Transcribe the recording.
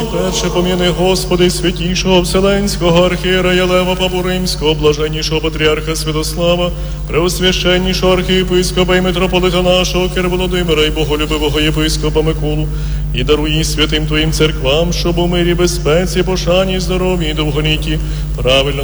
Перше пом'яни, Господи, святішого Вселенського архієрея Лева Папу Римського, блаженнішого патріарха Святослава, преосвященнішого архієпископа і митрополита нашого Кир Володимира і боголюбивого єпископа Миколу, і даруй святим Твоїм церквам, щоб у мирі, безпеці, пошані, здоров'ї і довголітті правильно